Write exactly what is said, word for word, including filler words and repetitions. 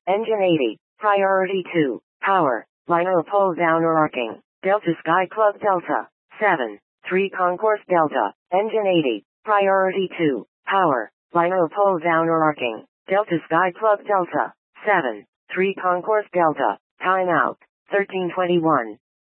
Engine eighty. Priority two. Power. Liner pull down or arcing. Delta Sky Club Delta. seven. three Concourse Delta. Engine eighty. Priority two. Power. Liner pull down or arcing. Delta Sky Club Delta. seven. three Concourse Delta. Time out. thirteen twenty-one.